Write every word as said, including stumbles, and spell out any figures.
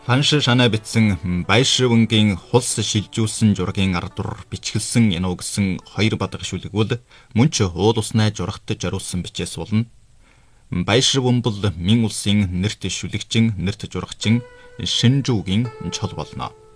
Фанш шанаа бичсэн Байшивангийн хулс шилжүүлсэн жургийн ардур бичгэлсэн януу гэсэн хоёр бадаг шүлэгвэл мөн ч уул уснаа журагт жаруулсан бичээс болно. Байшиван бол Мин улсын нэрт шүлэгчин, нэрт журагчин Шинжүүгийн чол болно.